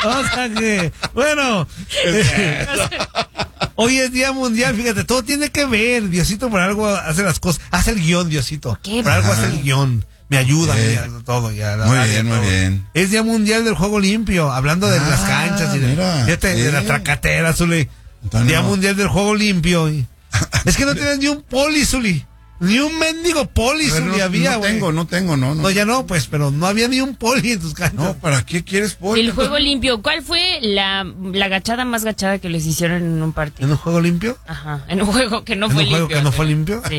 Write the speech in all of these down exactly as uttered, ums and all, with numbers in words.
O sea que, bueno, eh, hoy es Día Mundial, fíjate, todo tiene que ver. Diosito por algo hace las cosas, hace el guión, Diosito. ¿Qué? Por algo hace el guión. Me ayuda, Eh, me todo. Ya, muy la, bien, todo. muy bien. Es Día Mundial del Juego Limpio, hablando de Ah, las canchas y de, mira, fíjate, sí. de la tracatera, Zuli. Antonio. Día Mundial del Juego Limpio. Y, es que no tienes ni un poli, Zuli. Ni un mendigo poli, A ver, Zuli, no, había, no güey. tengo, no tengo, no, no. No, ya no, pues, pero no había ni un poli en tus canchas. No, ¿para qué quieres poli? El juego limpio. ¿Cuál fue la, la gachada más gachada que les hicieron en un partido? ¿En un juego limpio? Ajá, en un juego que no ¿En fue un limpio. juego que no fue limpio? Sí.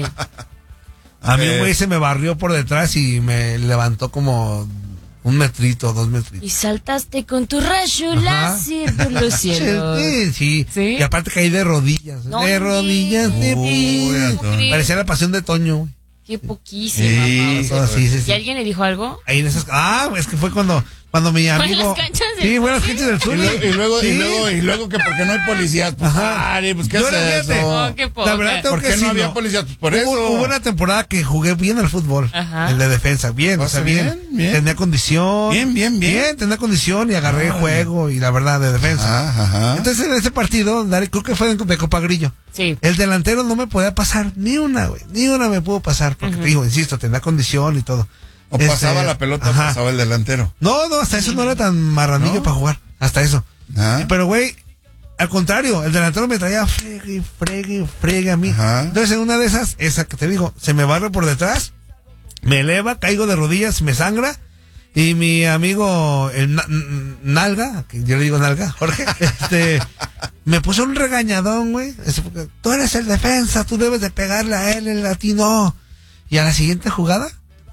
A mí un Eh. güey se me barrió por detrás y me levantó como un metrito, dos metritos. Y saltaste con tu rayo Ajá. láser por los cielos. Sí, sí. ¿Sí? Y aparte caí de rodillas. No, de rodillas de Uy, pie. Antonio. Parecía la pasión de Toño, güey. Qué poquísimo. Sí, Mau. Sí, sí, sí. ¿Y alguien le dijo algo? Ahí en esas. Ah, es que fue cuando, cuando mi en amigo. las canchas del Sí, fue en las canchas del Y sur. luego, y luego, Sí. y luego, y luego que porque no hay policías, pues, Ajá. Ari, pues, ¿qué Yo es era eso? gente. Oh, qué poca. La verdad tengo ¿Por que qué no decirlo. había policías? Pues por eso. Hubo, hubo una temporada que jugué bien al fútbol. Ajá. El de defensa, bien, o O sea, sea, bien, bien, bien. Tenía condición. Bien, bien, bien. Bien, tenía condición y agarré Ah. juego y la verdad, de defensa. Ajá, ajá. Entonces en ese partido, Dari, creo que fue de, de Copa Grillo. Sí. El delantero no me podía pasar ni una, güey. Ni una me pudo pasar. Porque te digo, insisto, tenía condición y todo. O Este, pasaba la pelota, ajá. pasaba el delantero. No, no, hasta eso no era tan marranillo ¿No? para jugar. Hasta eso. Ah. Pero, güey, al contrario, el delantero me traía fregue, fregue, fregue a mí. Ajá. Entonces, en una de esas, esa que te digo, se me barre por detrás, me eleva, caigo de rodillas, me sangra. Y mi amigo, el na- n- Nalga, que yo le digo Nalga, Jorge, este, me puso un regañadón, güey. Ese fue, tú eres el defensa, tú debes de pegarle a él, el latino. Y a la siguiente jugada,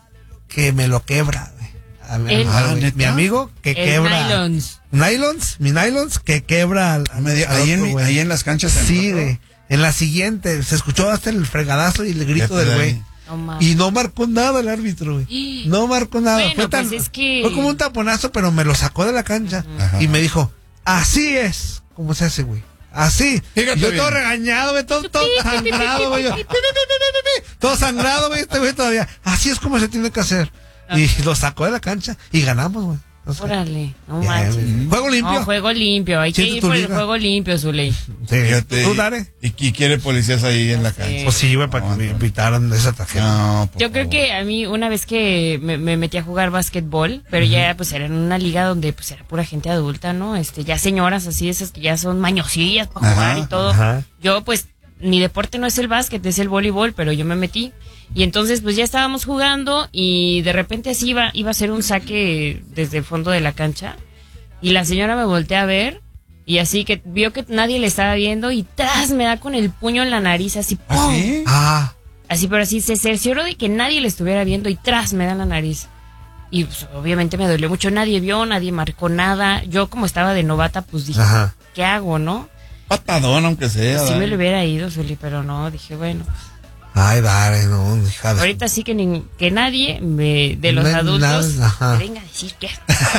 que me lo quebra, güey. A mi, El- a Ah, mi- ¿neta? mi amigo que El quebra. nylons. Nylons, mi nylons que quebra al, Ah, me di- al ahí, otro, en, mi- güey. ahí en las canchas. en Sí, otro. güey. En la siguiente, se escuchó hasta el fregadazo y el grito Fíjate del de güey. ahí. No mames. Y no marcó nada el árbitro, güey. No marcó nada. Bueno, fue, tan- pues es que- fue como un taponazo, pero me lo sacó de la cancha. Ajá. Y me dijo, así es como se hace, güey. Así. Fíjate Yo bien. todo regañado, güey, todo, todo sangrado, güey. yo, pi, pi, pi, pi, pi, pi, Todo sangrado, güey, este güey todavía. Así es como se tiene que hacer. Y lo sacó de la cancha y ganamos, güey. O sea, Órale, no bien, manches. güey. Juego limpio. No, juego limpio. Hay que Siente ir tu por el liga. juego limpio, Zuley. Sí. Fíjate. ¿Tú, Dare? Y, y quiere policías ahí en la Sí. cancha. Pues sí, güey, para que me No, invitaran esa tarjeta. No, por Yo creo favor. que a mí una vez que me, me metí a jugar básquetbol, pero ya pues era en una liga donde pues era pura gente adulta, ¿no? Este, ya señoras así, esas que ya son mañosillas para Ajá, jugar y todo. ajá. Yo pues mi deporte no es el básquet, es el voleibol, pero yo me metí. Y entonces pues ya estábamos jugando y de repente así iba, iba a ser un saque desde el fondo de la cancha. Y la señora me voltea a ver y así que vio que nadie le estaba viendo y tras me da con el puño en la nariz así. ¿Ah, ¡pum! sí? Ah, Así, pero así se cercioró de que nadie le estuviera viendo y tras me da en la nariz. Y pues, obviamente me dolió mucho, nadie vio, nadie marcó nada. Yo como estaba de novata, pues dije, ajá. ¿qué hago, no? Patadón, aunque sea. Sí Dale. me lo hubiera ido, Zuli, pero no, dije, bueno. Ay, Dare, no, hija de... Ahorita sí que, ni- que nadie me, de los Na- adultos nada, ajá. me venga a decir que...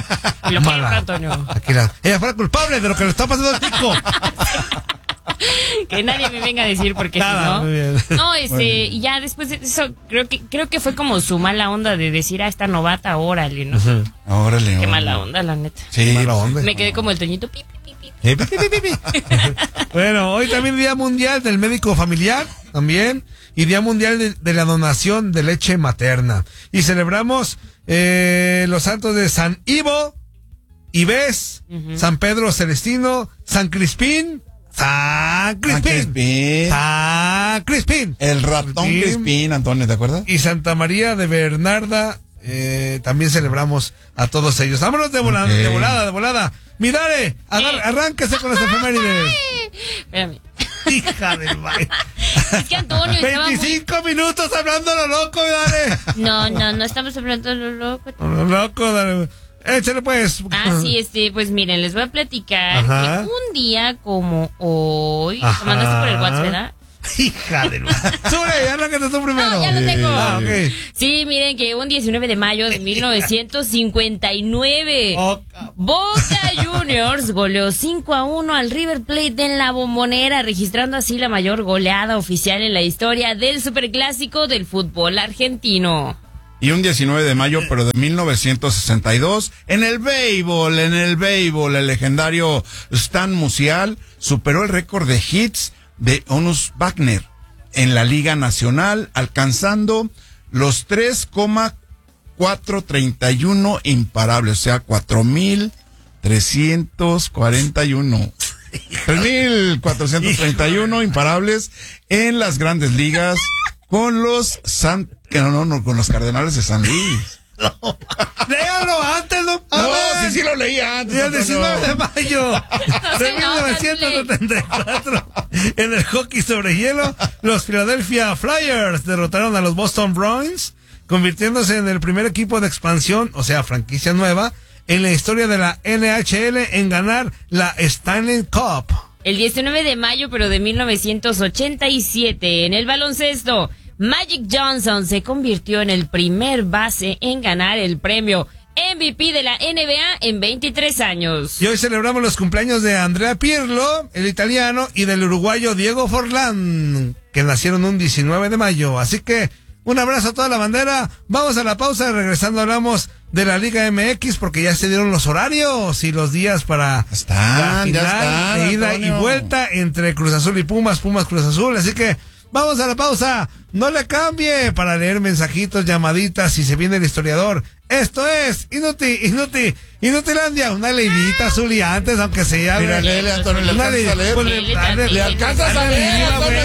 Lo que Mala. Antonio. Aquí la... Ella fue la culpable de lo que le está pasando al tico. Que nadie me venga a decir porque si Nada, no... muy bien. No, este, y ya después de eso, creo que creo que fue como su mala onda de decir a esta novata, órale, ¿no? Órale, Qué órale. mala onda, la neta. Sí, Mala pues, onda. Me quedé como el Toñito, pi, pi, pi, pi. Eh, pi, pi, pi, pi, pi. Bueno, hoy también Día Mundial del Médico Familiar, también, y Día Mundial de, de la Donación de Leche Materna. Y celebramos eh, los santos de San Ivo, Ives, Ujú. San Pedro Celestino, San Crispín, San Crispín, Crispín. San Crispín, El ratón Crispín. Crispín, Antonio, ¿te acuerdas? y Santa María de Bernarda. Eh, también celebramos a todos ellos. Vámonos de volada, Ok. de volada, de volada. Mirare, agar- Eh. arránquese con las efemérides. Espérame. Hija del baile. Es que Antonio estaba muy... veinticinco minutos hablando lo loco, dale. No, no, no estamos hablando de lo loco. Lo loco, dale. Échale pues. Ah, sí, este, pues miren, les voy a platicar Ajá. que un día como hoy, Ajá. te mandaste por el WhatsApp, ¿verdad? Hija del baile. Sube, arráncate tú primero. No, ya lo tengo. Ah, ok. Sí, miren que un diecinueve de mayo de mil novecientos cincuenta y nueve, Oh, Boca Juniors goleó cinco a uno al River Plate en la Bombonera, registrando así la mayor goleada oficial en la historia del superclásico del fútbol argentino. Y un diecinueve de mayo, pero de mil novecientos sesenta y dos, en el béisbol, en el béisbol, el legendario Stan Musial superó el récord de hits de Honus Wagner en la Liga Nacional, alcanzando los tres coma cuatrocientos treinta y uno imparables, o sea, cuatro mil trescientos cuarenta y uno. tres mil cuatrocientos treinta y uno imparables en las grandes ligas con los San, que no, no, no, con los Cardenales de San Luis. No, léalo antes, no. No, sí, sí lo leí antes. Y el diecinueve de mayo de se mil novecientos setenta y cuatro, en el hockey sobre hielo, los Philadelphia Flyers derrotaron a los Boston Bruins, convirtiéndose en el primer equipo de expansión, o sea, franquicia nueva, en la historia de la N H L en ganar la Stanley Cup. El diecinueve de mayo, pero de mil novecientos ochenta y siete, en el baloncesto, Magic Johnson se convirtió en el primer base en ganar el premio M V P de la N B A en veintitrés años. Y hoy celebramos los cumpleaños de Andrea Pirlo, el italiano, y del uruguayo Diego Forlán, que nacieron un diecinueve de mayo. Así que un abrazo a toda la bandera. Vamos a la pausa y regresando hablamos de la Liga M X porque ya se dieron los horarios y los días para Están, la final ya están, de ida Antonio. y vuelta entre Cruz Azul y Pumas, Pumas Cruz Azul. Así que vamos a la pausa. No le cambie para leer mensajitos, llamaditas si se viene el historiador. Esto es Inútil, Inútil, Inutilandia. Una leidita, Zuli, antes, aunque sea. Mira, léele, Antonio, le Una alcanzas a leer. pues, Léele dale, tantito. ¿Le alcanzas a dale, leer, dale, Antonio?